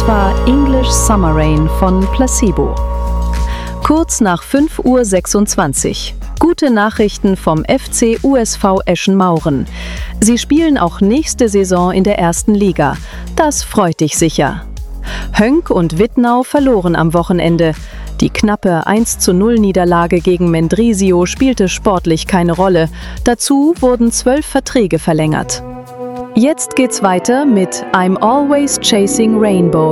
Das war English Summer Rain von Placebo. Kurz nach 5:26 Uhr. Gute Nachrichten vom FC USV Eschen-Mauren. Sie spielen auch nächste Saison in der ersten Liga. Das freut dich sicher. Höngg und Wittnau verloren am Wochenende. Die knappe 1:0 Niederlage gegen Mendrisio spielte sportlich keine Rolle. Dazu wurden 12 Verträge verlängert. Jetzt geht's weiter mit I'm Always Chasing Rainbows.